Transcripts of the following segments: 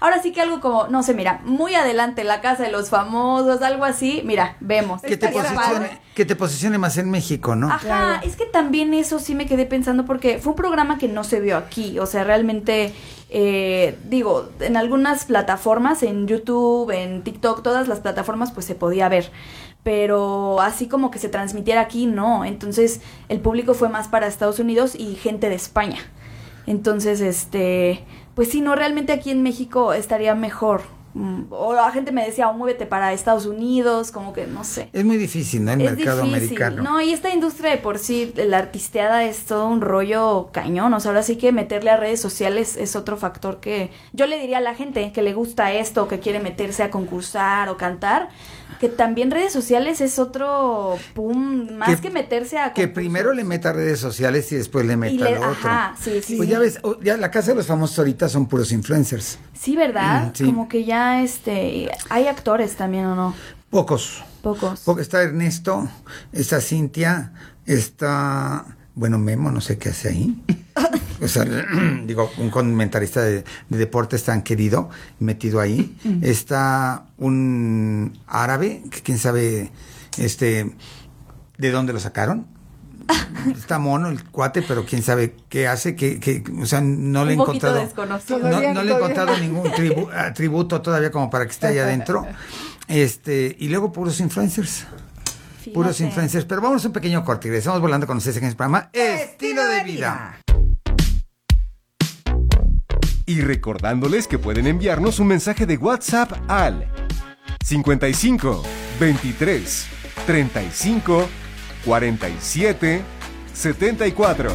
ahora sí que algo como, no sé, mira, muy adelante, La Casa de los Famosos, algo así, mira, vemos. Que te posicione más en México, ¿no? Ajá, claro. Es que también eso sí me quedé pensando porque fue un programa que no se vio aquí, o sea, realmente, digo, en algunas plataformas, en YouTube, en TikTok, todas las plataformas, pues se podía ver, pero así como que se transmitiera aquí, no. Entonces el público fue más para Estados Unidos y gente de España. Entonces, pues sí, no, realmente aquí en México estaría mejor. O la gente me decía, muévete para Estados Unidos, como que no sé. Es muy difícil, ¿no? El mercado americano. No, y esta industria de por sí, la artisteada es todo un rollo cañón. O sea, ahora sí que meterle a redes sociales es otro factor que yo le diría a la gente que le gusta esto, que quiere meterse a concursar o cantar, que también redes sociales es otro más que meterse a concursar. Que primero le meta redes sociales y después le meta lo otro. Ajá, sí. Pues ya ves, ya La Casa de los Famosos ahorita son puros influencers. Sí, ¿verdad? Sí. Como que ya hay actores también, ¿o no? Pocos. Porque está Ernesto, está Cintia, está, bueno, Memo, no sé qué hace ahí. O sea, digo, un comentarista de deportes tan querido, metido ahí. Está un árabe, que quién sabe, de dónde lo sacaron. Está mono el cuate, pero quién sabe qué hace, o sea, no le he encontrado, no le he encontrado ningún tributo todavía como para que esté ahí adentro. Y luego puros influencers. Fíjate. Puros influencers, pero vamos a un pequeño corte y regresamos volando con ustedes en el programa Estilo de Vida. Y recordándoles que pueden enviarnos un mensaje de WhatsApp al 55 23 35 47 74.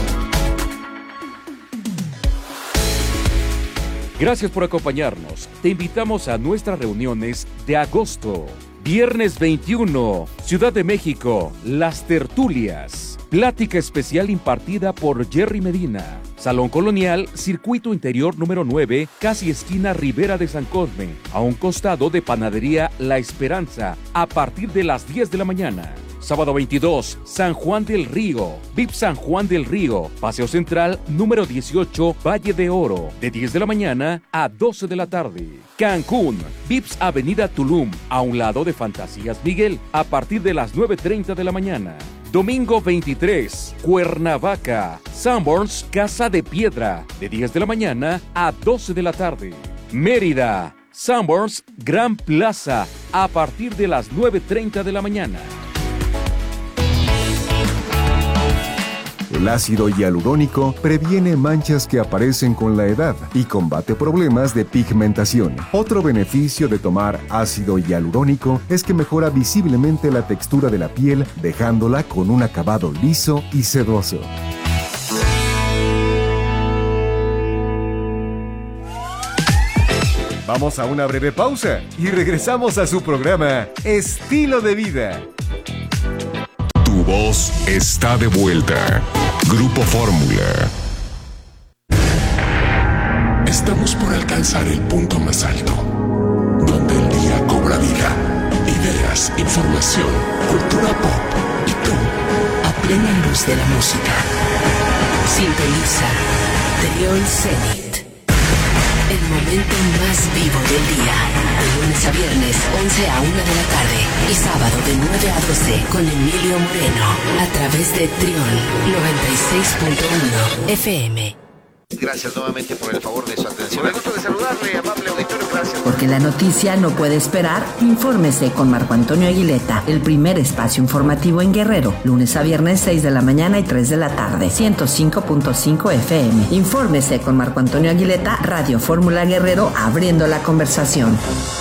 Gracias por acompañarnos. Te invitamos a nuestras reuniones de agosto. Viernes 21, Ciudad de México, Las Tertulias. Plática especial impartida por Jerry Medina. Salón Colonial, Circuito Interior número 9, casi esquina Ribera de San Cosme, a un costado de Panadería La Esperanza, a partir de las 10 de la mañana. Sábado 22, San Juan del Río, VIP San Juan del Río, Paseo Central número 18, Valle de Oro, de 10 de la mañana a 12 de la tarde. Cancún, VIPS Avenida Tulum, a un lado de Fantasías Miguel, a partir de las 9:30 de la mañana. Domingo 23, Cuernavaca, Sanborns, Casa de Piedra, de 10 de la mañana a 12 de la tarde. Mérida, Sanborns, Gran Plaza, a partir de las 9:30 de la mañana. El ácido hialurónico previene manchas que aparecen con la edad y combate problemas de pigmentación. Otro beneficio de tomar ácido hialurónico es que mejora visiblemente la textura de la piel, dejándola con un acabado liso y sedoso. Vamos a una breve pausa y regresamos a su programa Estilo de Vida. Tu voz está de vuelta. Grupo Fórmula. Estamos por alcanzar el punto más alto, donde el día cobra vida. Ideas, información, cultura pop y tú, a plena luz de la música. Sintoniza Trión Zenit. El momento más vivo del día. De lunes a viernes, 11 a 1 de la tarde. Y sábado de 9 a 12 con Emilio Moreno. A través de Trión 96.1 FM. Gracias nuevamente por el favor de su atención. El gusto de saludarle, amable auditorio, gracias. Porque la noticia no puede esperar, infórmese con Marco Antonio Aguileta, el primer espacio informativo en Guerrero, lunes a viernes 6 de la mañana y 3 de la tarde, 105.5 FM. Infórmese con Marco Antonio Aguileta, Radio Fórmula Guerrero, abriendo la conversación.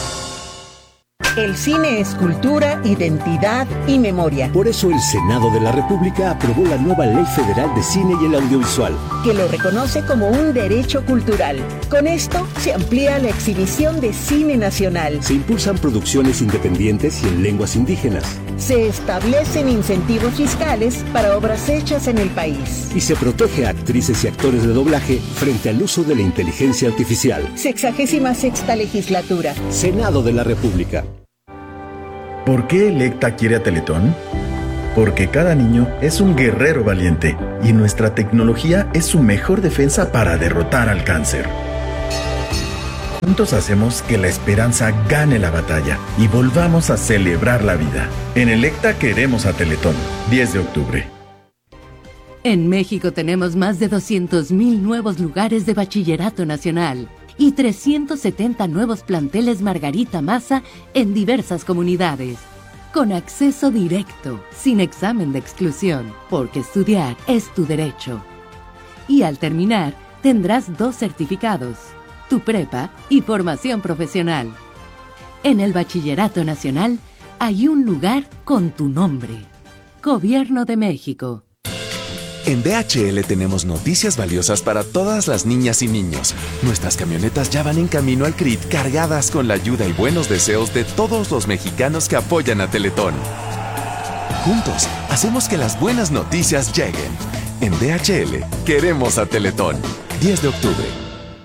El cine es cultura, identidad y memoria. Por eso el Senado de la República aprobó la nueva Ley Federal de Cine y el Audiovisual, que lo reconoce como un derecho cultural. Con esto se amplía la exhibición de cine nacional. Se impulsan producciones independientes y en lenguas indígenas. Se establecen incentivos fiscales para obras hechas en el país. Y se protege a actrices y actores de doblaje frente al uso de la inteligencia artificial. 66ª legislatura. Senado de la República. ¿Por qué Electa quiere a Teletón? Porque cada niño es un guerrero valiente y nuestra tecnología es su mejor defensa para derrotar al cáncer. Juntos hacemos que la esperanza gane la batalla y volvamos a celebrar la vida. En Electa queremos a Teletón. 10 de octubre. En México tenemos más de 200,000 nuevos lugares de bachillerato nacional y 370 nuevos planteles Margarita Maza en diversas comunidades. Con acceso directo, sin examen de exclusión, porque estudiar es tu derecho. Y al terminar, tendrás 2 certificados, tu prepa y formación profesional. En el Bachillerato Nacional hay un lugar con tu nombre. Gobierno de México. En DHL tenemos noticias valiosas para todas las niñas y niños. Nuestras camionetas ya van en camino al CRIT cargadas con la ayuda y buenos deseos de todos los mexicanos que apoyan a Teletón. Juntos, hacemos que las buenas noticias lleguen. En DHL, queremos a Teletón. 10 de octubre.